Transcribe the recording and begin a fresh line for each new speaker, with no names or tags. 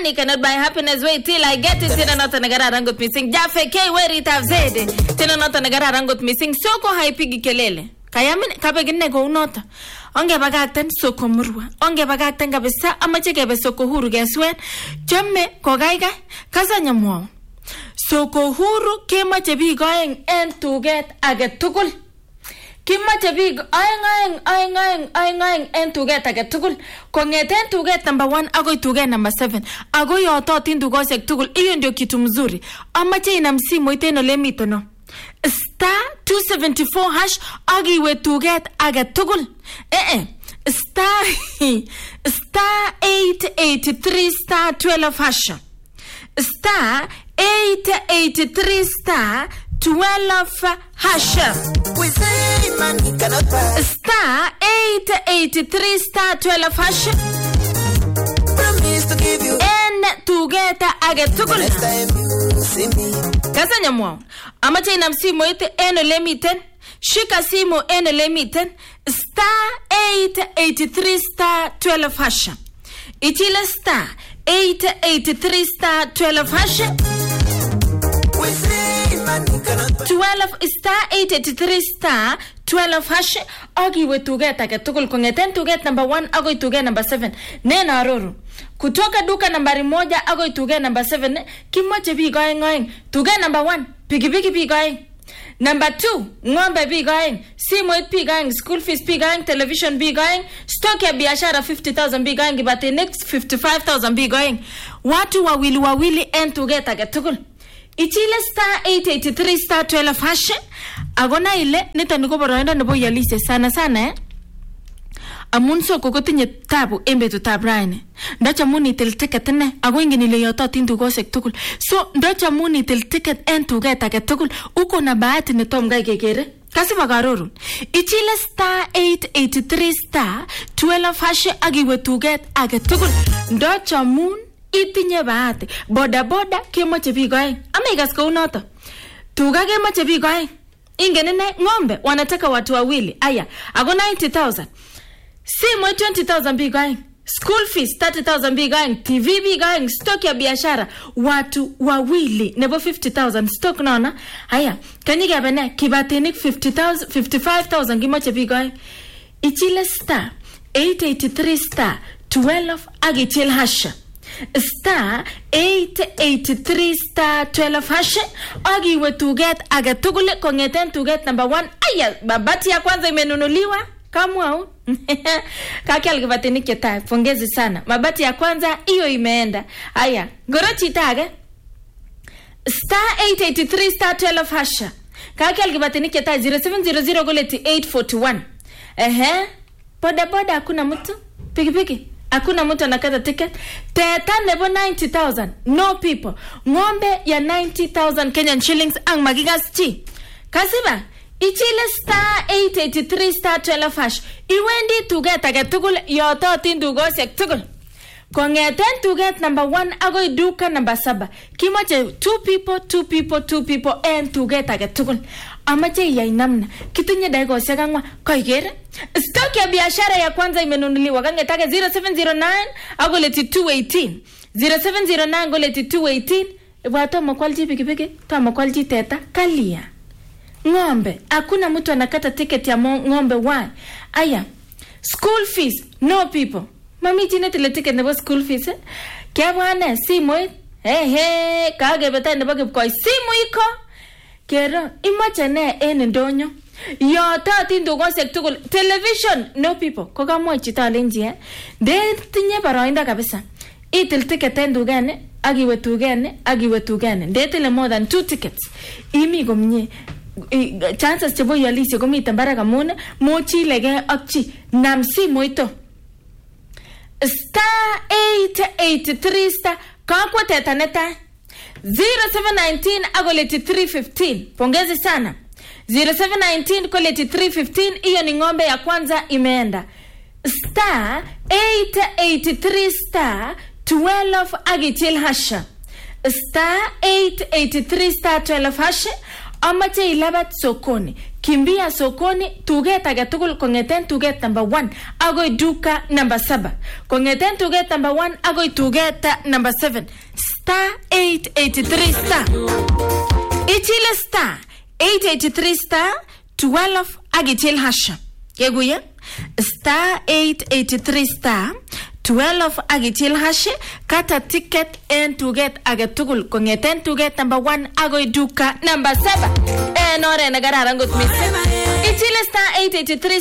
money cannot buy happiness. Wait till I get it. Tena nota nagara rangot missing. Jaffe K where it have said. Tena nota nagara rangot missing. Soko haipigi kelele. Kayamin kabegine go nota. Onge bagakten soko murwa. Onge bagakten kabisa amache kebe soko huru geswen. Jamme kogaiga kasanya mwao. Soko huru kemache bigoeng en tuget agetugul. Kimache big aing en tuget agetugul. Kongeten tuget number 1 agoi tuget number 7. Agoi yototin tugosek tugul. Iyo ndio kitu mzuri. Amache ina msimu iteno lemito no. Star 274 hash agiwe tuget agetugul. Star 883 star 12 hash. Star 883 star 12 hash.
We say money cannot buy.
Star 883 star 12 hash.
Promise to give you
En tugeta agetugul.
next time you see me.
Kasanya mwao. Amache ina msimu ite eno lemiten. Shika simu eno lemiten. Star 883 star 12 hash. Itile star 883 star 12 hash.
We say money cannot buy.
12 star 883 star 12 hash. Agiwe tuget agetugul kongeten tuget number 1 agoi tuget number 7. Nena aroro. Kutoka duka nambari 1 agoi tuget number 7. Kimoche bigoeng. Tuget number 1 pikipiki bigoeng. Number 2 ngombe bigoeng. Simu it bigoeng. School fees bigoeng. Television bigoeng. Stock ya biashara 50,000 bigoeng. But next 55,000 bigoeng. Watu wawili en tuget agetugul. Ichile star 883 star 12 hash. Agona ile nito niko boroindo nebo yalise sana amun soko kotinye tabu embetu tabraine. Ndacha muni til ticket ne ago ingini le yototin tugosek tugul. So ndacha muni til ticket en tuget agetugul uko na bahati ne tom gai kekere. Kasi magarorun. Ichile star 883 star 12 hash agiwe tuget agetugul. Ndacha mun itinye bahati. Boda kemoche bigoeng. Amigas ko unoto. Tuga kemoche bigoeng. Ingenene ngombe wanataka watu wawili. Aya, ago 90,000. Simu 20,000 bigoeng. School fees 30,000 bigoeng. TV bigoeng. Stock ya biashara watu wawili nebo 50,000 stock naona. Aya, kanyige abene kibatinik 50,000 55,000 kimoche bigoeng. Ichile star 883 star 12 agichil hash. Star 883 star 12 hash. Agiwe tuget agetugul kongeten tuget number 1. Aya, babati ya kwanza imenunuliwa. Kamwao. Kakial kibatinik yeta. Pongezi sana. Mabati ya kwanza iyo imeenda. Aya, gorochi tage. Star 883 star 12 hash. Kakial kibatinik yeta 0700 goleti 841. Boda hakuna mtu. Pikipiki hakuna mtu anakata ticket. Teta nebo 90,000. No people. Ngombe ya 90,000 Kenyan shillings ang magigas chi. Kasiba. Ichile star 883 star 12 hash. Iwendi tuget agetugul yototin tugosek tugul. Kongeten tuget number 1 agoi duka number 7. Kimoche 2 people en tuget agetugul. Amache iyai namna. Kitinye daigosek angwa. Koigere. Stock ya biashara ya kwanza imenunuliwa. Kangetake 0709 agoleti 218. 0709 agoleti 218. Wato makwalji pikipiki. To makwalji teta. Kalia. Ngombe. Hakuna mtu anakata ticket ya ngombe. Why? Aya. School fees. No people. Mami jine tile ticket nebo school fees. Kia wane. Simu. Kage beta nebo kipkoi. Simu iko. Kero. Imache ne ene ndonyo. Yototin tugosek tugul. Television. No people. Koka mwa chita alenji. De tinye baroinda kabisa. Itil ticket en dugane. Agiwe tugane. De tile more than 2 tickets. Imi gomnye. Chances chebo yalisi komiten barak amun mochi lege akchi namsi moito star 883 star kakwa teta neta 0719 agoleti 315. Pongezi sana. 0719 koleti 315. Iyo ni ngombe ya kwanza imeenda. Star 883 star 12 agitil hasha. Star 883 star 12 hash. amache ilabat sokoni, kimbia sokoni tuget age tugul kongeten tuget number 1 agoi duka number 7. Kongeten tuget number 1 agoi tuget number 7. Star 883 star. Ichile star 883 star 12 agichil hasha. Keguye? Star 883 star 12 agichil hash kata ticket en tuget age tugul kongeten tuget number 1 agoi duka number 7 en ore na gararan gut mis. Ichile star 883